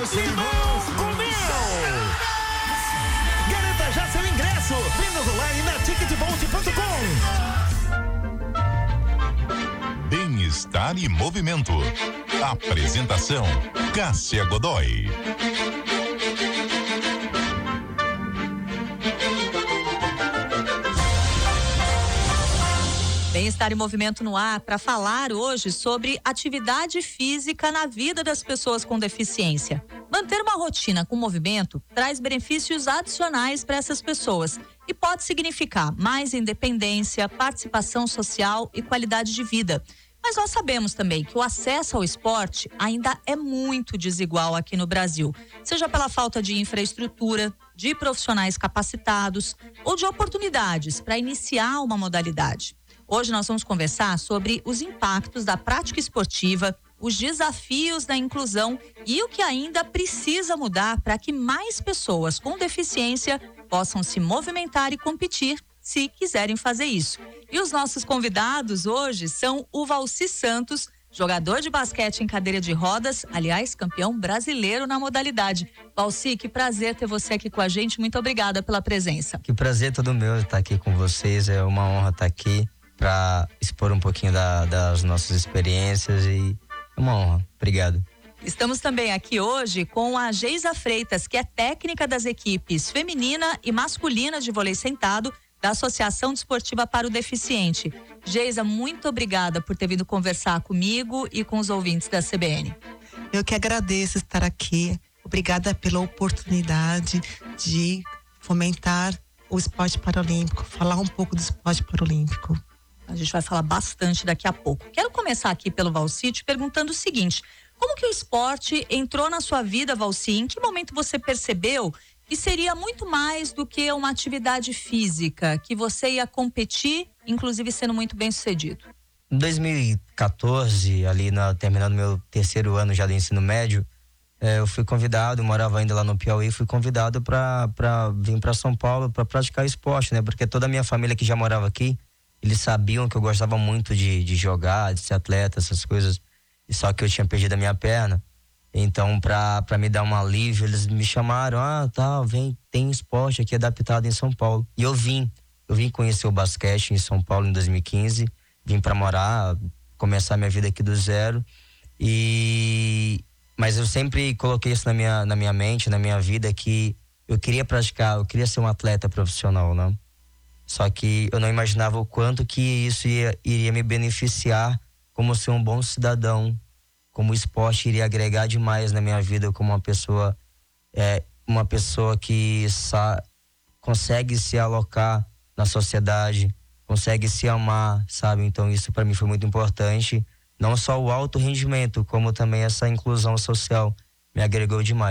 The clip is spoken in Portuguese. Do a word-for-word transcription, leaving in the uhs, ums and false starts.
Limão com Mel. Garanta já seu ingresso. Vendas online na ticketbolt ponto com. Bem-estar e movimento. Apresentação: Cássia Godoy. Bem-estar e movimento no ar para falar hoje sobre atividade física na vida das pessoas com deficiência. Manter uma rotina com movimento traz benefícios adicionais para essas pessoas e pode significar mais independência, participação social e qualidade de vida. Mas nós sabemos também que o acesso ao esporte ainda é muito desigual aqui no Brasil, seja pela falta de infraestrutura, de profissionais capacitados ou de oportunidades para iniciar uma modalidade. Hoje nós vamos conversar sobre os impactos da prática esportiva, os desafios da inclusão e o que ainda precisa mudar para que mais pessoas com deficiência possam se movimentar e competir, se quiserem fazer isso. E os nossos convidados hoje são o Valci Santos, jogador de basquete em cadeira de rodas, aliás, campeão brasileiro na modalidade. Valci, que prazer ter você aqui com a gente, muito obrigada pela presença. Que prazer todo meu estar aqui com vocês, é uma honra estar aqui para expor um pouquinho da, das nossas experiências e é uma honra. Obrigado. Estamos também aqui hoje com a Geisa Freitas, que é técnica das equipes feminina e masculina de vôlei sentado da Associação Desportiva para o Deficiente. Geisa, muito obrigada por ter vindo conversar comigo e com os ouvintes da C B N. Eu que agradeço estar aqui. Obrigada pela oportunidade de fomentar o esporte paralímpico, falar um pouco do esporte paralímpico. A gente vai falar bastante daqui a pouco. Quero começar aqui pelo Valci te perguntando o seguinte: como que o esporte entrou na sua vida, Valci? Em que momento você percebeu que seria muito mais do que uma atividade física, que você ia competir, inclusive sendo muito bem sucedido? Em dois mil e quatorze, ali na, terminando meu terceiro ano já do ensino médio, eh, eu fui convidado, eu morava ainda lá no Piauí, fui convidado para para vir para São Paulo para praticar esporte, né? Porque toda a minha família que já morava aqui, eles sabiam que eu gostava muito de, de jogar, de ser atleta, essas coisas. Só que eu tinha perdido a minha perna. Então, pra, pra me dar um alívio, eles me chamaram. Ah, tá, vem, tem esporte aqui adaptado em São Paulo. E eu vim. Eu vim conhecer o basquete em São Paulo em dois mil e quinze. Vim pra morar, começar minha vida aqui do zero. E... Mas eu sempre coloquei isso na minha, na minha mente, na minha vida, que eu queria praticar, eu queria ser um atleta profissional, né? Só que eu não imaginava o quanto que isso ia, iria me beneficiar como ser um bom cidadão, como o esporte iria agregar demais na minha vida como uma pessoa, é, uma pessoa que sa- consegue se alocar na sociedade, consegue se amar, sabe? Então isso para mim foi muito importante, não só o alto rendimento, como também essa inclusão social me agregou demais.